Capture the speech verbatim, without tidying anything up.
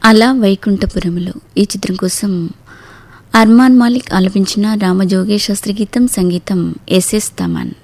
అలా వైకుంఠపురములో ఈ చిత్రం కోసం అర్మాన్ మాలిక్ ఆలపించిన రామజోగేష్ శాస్త్రి గీతం, సంగీతం ఎస్ఎస్ తమన్.